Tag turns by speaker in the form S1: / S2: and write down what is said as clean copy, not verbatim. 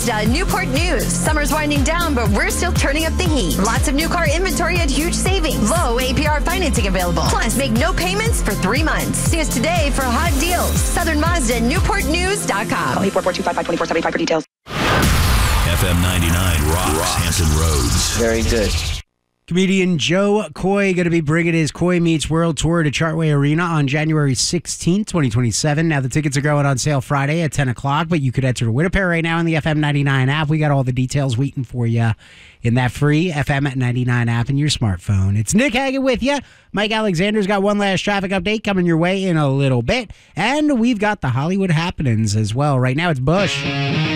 S1: Mazda Newport News. Summer's winding down, but we're still turning up the heat. Lots of new car inventory at huge savings. Low APR financing available. Plus, make no payments for 3 months. See us today for hot deals. Southern Mazda, NewportNews.com. Call 844-255-2475 for details.
S2: FM 99 rocks Hampton Roads.
S3: Very good.
S4: Comedian Joe Coy going to be bringing his Coy Meets World Tour to Chartway Arena on January 16th, 2027. Now, the tickets are going on sale Friday at 10 o'clock, but you could enter to win a pair right now in the FM 99 app. We got all the details waiting for you in that free FM 99 app in your smartphone. It's Nick Haggett with you. Mike Alexander's got one last traffic update coming your way in a little bit, and we've got the Hollywood happenings as well. Right now, it's Bush.